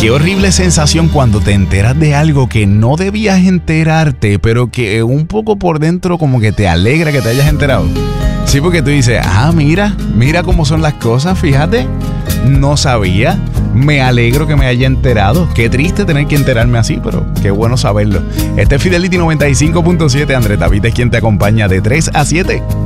Qué horrible sensación cuando te enteras de algo que no debías enterarte, pero que un poco por dentro como que te alegra que te hayas enterado. Sí, porque tú dices, mira cómo son las cosas, fíjate, no sabía, me alegro que me haya enterado. Qué triste tener que enterarme así, pero qué bueno saberlo. Este es Fidelity 95.7, Andrés David es quien te acompaña de 3 a 7.